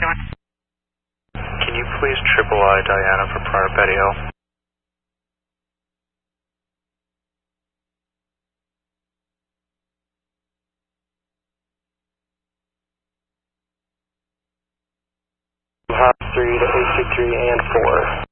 Can you please triple I Diana for prior Betty Hill? Hop 3 to 823 and 4.